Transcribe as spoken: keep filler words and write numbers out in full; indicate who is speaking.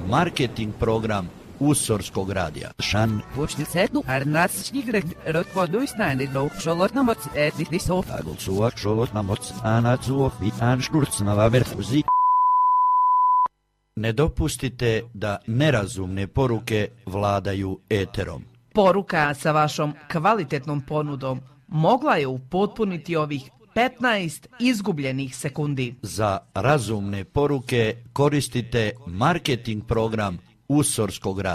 Speaker 1: marketing program Usorskog radija. Šan.
Speaker 2: Pušti setnu, ar nas šnigrek, rotvodu i snajni do šolotna moc, etih nisov.
Speaker 1: Agul suva, šolotna moc, ana cuov, i an šturcnava verfuzi. Ne dopustite da nerazumne poruke vladaju eterom.
Speaker 2: Poruka sa vašom kvalitetnom ponudom mogla je upotpuniti ovih petnaest izgubljenih sekundi.
Speaker 1: Za razumne poruke koristite marketing program Usorskog radija.